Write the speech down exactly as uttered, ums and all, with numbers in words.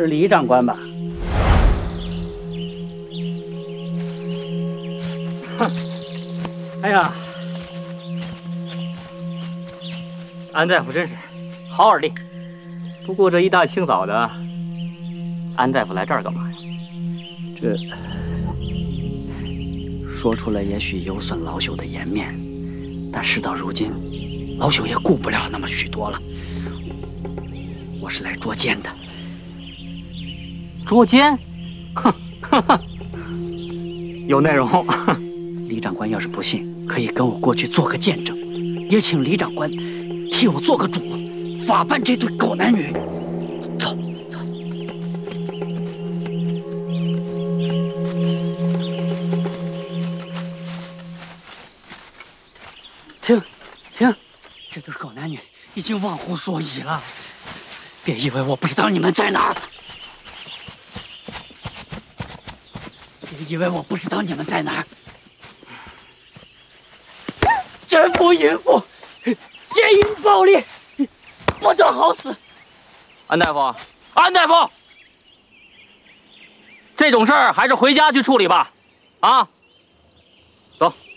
是李长官吧？哼！哎呀，安大夫真是好耳力。不过这一大清早的，安大夫来这儿干嘛呀？这说出来也许有损老朽的颜面，但事到如今，老朽也顾不了那么许多了。我是来捉奸的。捉奸？哼哼哼，有内容。李长官要是不信，可以跟我过去做个见证，也请李长官替我做个主，法办这对狗男女。走走。停停，这对狗男女已经忘乎所以了，别以为我不知道你们在哪儿。别以为我不知道你们在哪儿。奸夫淫妇，奸淫暴力，不得好死！安大夫，安大夫，这种事儿还是回家去处理吧。啊，走。